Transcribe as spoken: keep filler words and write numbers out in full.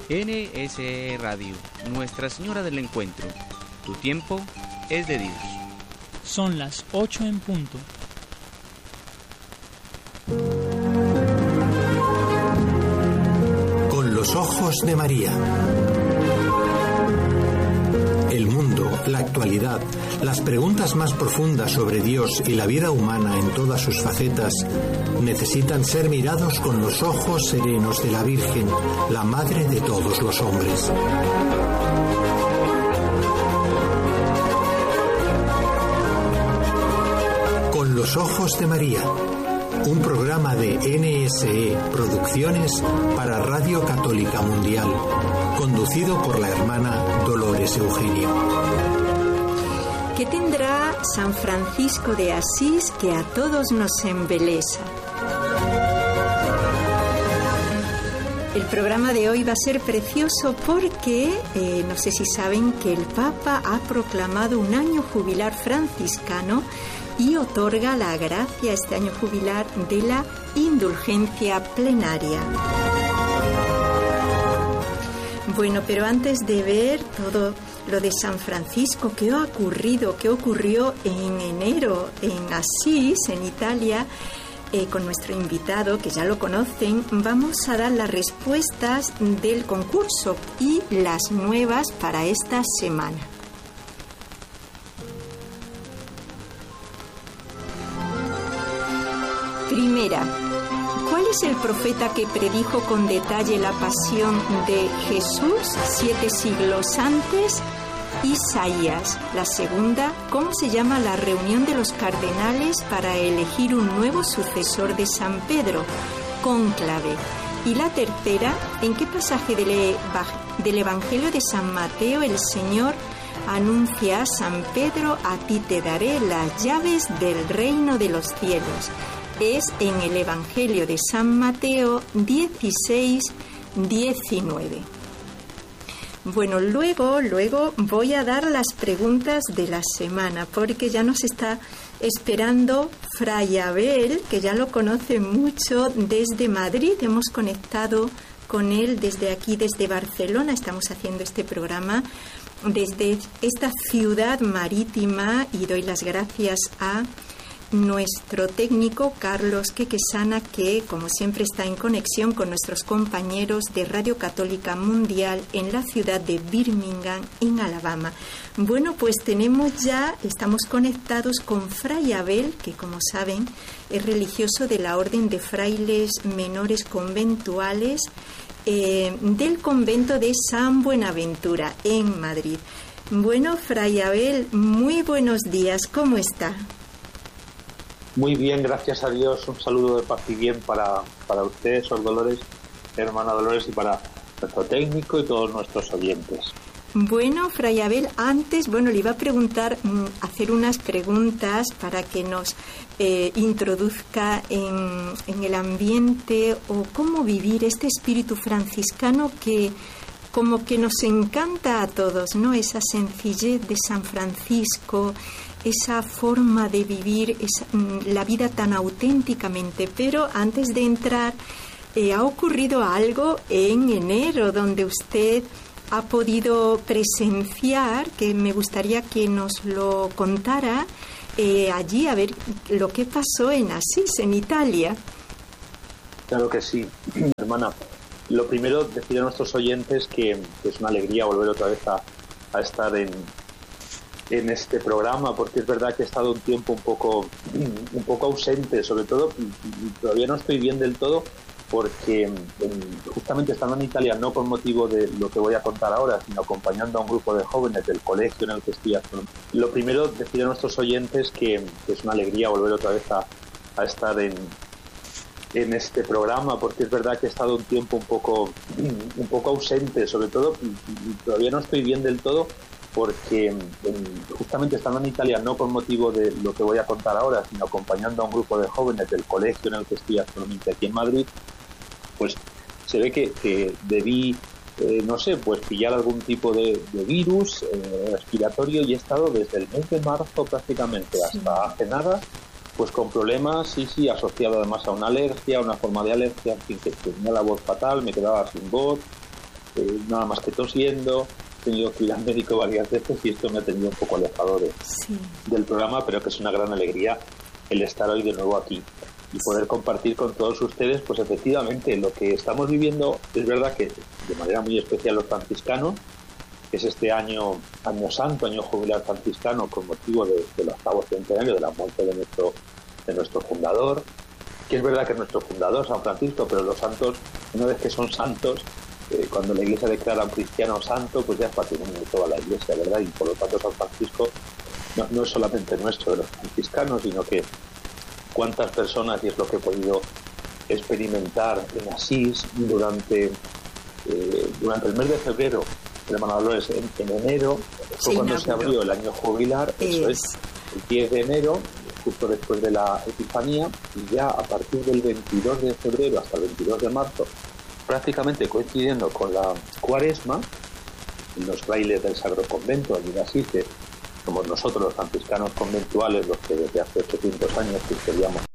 N S E Radio, Nuestra Señora del Encuentro. Tu tiempo es de Dios. Son las ocho en punto. Con los ojos de María. El mundo, la actualidad, las preguntas más profundas sobre Dios y la vida humana en todas sus facetas necesitan ser mirados con los ojos serenos de la Virgen, la Madre de todos los hombres. Con los ojos de María, un programa de N S E Producciones para Radio Católica Mundial, conducido por la hermana Dolores Eugenio. ¿Qué tendrá San Francisco de Asís que a todos nos embelesa? El programa de hoy va a ser precioso porque, eh, no sé si saben que el Papa ha proclamado un año jubilar franciscano y otorga la gracia este año jubilar de la indulgencia plenaria. Bueno, pero antes de ver todo lo de San Francisco, ¿qué ha ocurrido? ¿Qué ocurrió en enero en Asís, en Italia? Eh, con nuestro invitado, que ya lo conocen, vamos a dar las respuestas del concurso y las nuevas para esta semana. Primera, ¿cuál es el profeta que predijo con detalle la pasión de Jesús siete siglos antes? Isaías. La segunda, ¿cómo se llama la reunión de los cardenales para elegir un nuevo sucesor de San Pedro? Cónclave. Y la tercera, ¿en qué pasaje del, eva- del Evangelio de San Mateo el Señor anuncia a San Pedro: a ti te daré las llaves del reino de los cielos? Es en el Evangelio de San Mateo dieciséis, diecinueve. Bueno, luego, luego voy a dar las preguntas de la semana, porque ya nos está esperando Fray Abel, que ya lo conoce mucho desde Madrid. Hemos conectado con él desde aquí, desde Barcelona. Estamos haciendo este programa desde esta ciudad marítima y doy las gracias a nuestro técnico Carlos Quequesana, que como siempre está en conexión con nuestros compañeros de Radio Católica Mundial en la ciudad de Birmingham, en Alabama. Bueno, pues tenemos ya, estamos conectados con Fray Abel, que como saben es religioso de la Orden de Frailes Menores Conventuales eh, del convento de San Buenaventura en Madrid. Bueno, Fray Abel, muy buenos días, ¿cómo está? Muy bien, gracias a Dios. Un saludo de paz y bien para, para usted, Sor Dolores, hermana Dolores, y para nuestro técnico y todos nuestros oyentes. Bueno, Fray Abel, antes, bueno, le iba a preguntar, hacer unas preguntas para que nos eh, introduzca en, en el ambiente o cómo vivir este espíritu franciscano que como que nos encanta a todos, ¿no? Esa sencillez de San Francisco, esa forma de vivir esa, la vida tan auténticamente. Pero antes de entrar, eh, ha ocurrido algo en enero donde usted ha podido presenciar, que me gustaría que nos lo contara eh, allí, a ver lo que pasó en Asís, en Italia. Claro que sí, hermana. Lo primero, decir a nuestros oyentes que, que es una alegría volver otra vez a, a estar en, en este programa, porque es verdad que he estado un tiempo un poco, un poco ausente, sobre todo, y, y todavía no estoy bien del todo, porque en, justamente estando en Italia, no por motivo de lo que voy a contar ahora, sino acompañando a un grupo de jóvenes del colegio en el que estoy. Lo primero, decir a nuestros oyentes que, que es una alegría volver otra vez a, a estar en en este programa, porque es verdad que he estado un tiempo un poco un poco ausente, sobre todo, y, y todavía no estoy bien del todo, porque en, justamente estando en Italia, no por motivo de lo que voy a contar ahora, sino acompañando a un grupo de jóvenes del colegio en el que estoy actualmente aquí en Madrid, pues se ve que, que debí, eh, no sé, pues pillar algún tipo de, de virus eh, respiratorio, y he estado desde el mes de marzo prácticamente hasta hace nada, pues con problemas, sí, sí, asociado además a una alergia, a una forma de alergia, en fin, que tenía la voz fatal, me quedaba sin voz, eh, nada más que tosiendo, he tenido que ir al médico varias veces y esto me ha tenido un poco alejado de, sí. del programa, pero que es una gran alegría el estar hoy de nuevo aquí y poder compartir con todos ustedes, pues efectivamente lo que estamos viviendo. Es verdad que de manera muy especial los franciscanos, que es este año año santo, año jubilar franciscano, con motivo de, del octavo centenario de la muerte de nuestro de nuestro fundador, que es verdad que es nuestro fundador, San Francisco, pero los santos, una vez que son santos, eh, cuando la Iglesia declara a un cristiano santo, pues ya es patrimonio de toda la Iglesia, ¿verdad? Y por lo tanto San Francisco no, no es solamente nuestro, de los franciscanos, sino que cuántas personas, y es lo que he podido experimentar en Asís durante eh, durante el mes de febrero, hermano Dolores, en, en enero fue sí, cuando no, se abrió el año jubilar, eso es, el diez de enero, justo después de la Epifanía, y ya a partir del veintidós de febrero hasta el veintidós de marzo, prácticamente coincidiendo con la Cuaresma, en los frailes del Sacro Convento, allí en Asís, somos nosotros los franciscanos conventuales los que desde hace ochocientos años custodiamos